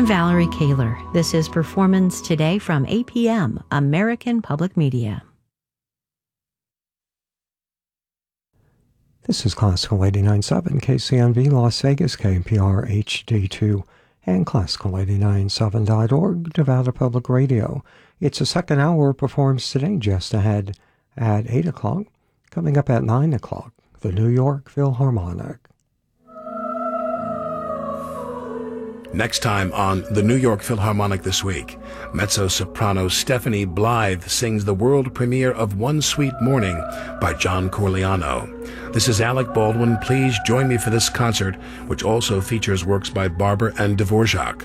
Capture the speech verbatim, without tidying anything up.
I'm Valerie Kaler. This is Performance Today from A P M, American Public Media. This is Classical eighty-nine point seven K C N V Las Vegas, K N P R H D two, and Classical eighty-nine point seven dot org, Nevada Public Radio. It's the second hour of Performance Today, just ahead at eight o'clock. Coming up at nine o'clock, the New York Philharmonic. Next time on the New York Philharmonic this week, mezzo-soprano Stephanie Blythe sings the world premiere of One Sweet Morning by John Corigliano. This is Alec Baldwin. Please join me for this concert, which also features works by Barber and Dvorak.